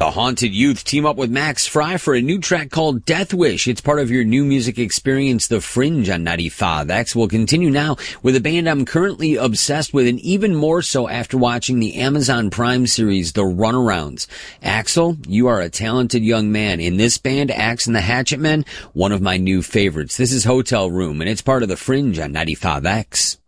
The Haunted Youth team up with Max Fry for a new track called Death Wish. It's part of your new music experience, The Fringe on 95X. We'll continue now with a band I'm currently obsessed with, and even more so after watching the Amazon Prime series, The Runarounds. Axel, you are a talented young man. In this band, Axe and the Hatchet Men, one of my new favorites. This is Hotel Room, and it's part of The Fringe on 95X.